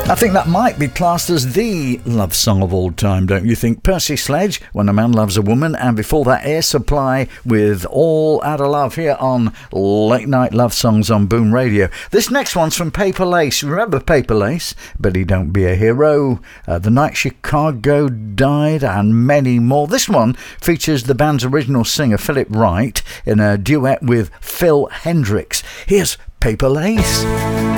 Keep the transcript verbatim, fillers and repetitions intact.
I think that might be classed as the love song of all time, don't you think? Percy Sledge, When a Man Loves a Woman, and before that, Air Supply with All Out of Love here on Late Night Love Songs on Boom Radio. This next one's from Paper Lace. Remember Paper Lace? Billy Don't Be a Hero, uh, The Night Chicago Died, and many more. This one features the band's original singer, Philip Wright, in a duet with Phil Hendricks. Here's Paper Lace.